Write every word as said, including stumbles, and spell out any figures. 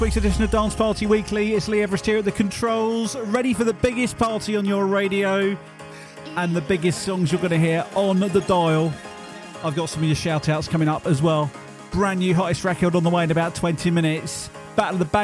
Week's edition of Dance Party Weekly. It's Lee Everest here at the controls, ready for the biggest party on your radio and the biggest songs you're going to hear on the dial. I've got some of your shout outs coming up as well. Brand new hottest record on the way in about twenty minutes. Battle of the Bang